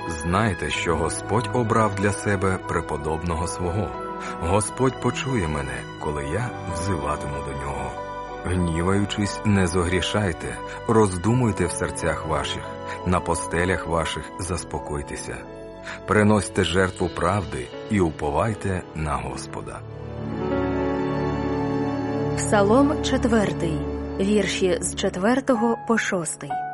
Знайте, що Господь обрав для себе преподобного свого. Господь почує мене, коли я взиватиму до нього. Гніваючись, не зогрішайте, роздумуйте в серцях ваших, на постелях ваших заспокойтеся. Приносьте жертву правди і уповайте на Господа. Псалом 4, вірші з 4 по 6.